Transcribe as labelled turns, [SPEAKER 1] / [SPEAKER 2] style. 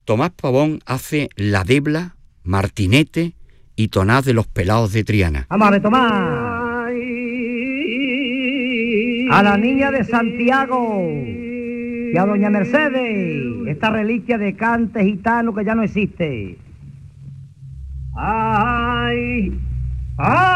[SPEAKER 1] Tomás Pavón hace La Debla, Martinete y Tonás de los Pelaos de Triana.
[SPEAKER 2] Vamos a retomar. A la niña de Santiago y a doña Mercedes, esta reliquia de cante gitano que ya no existe. ¡Ay! ¡Ay!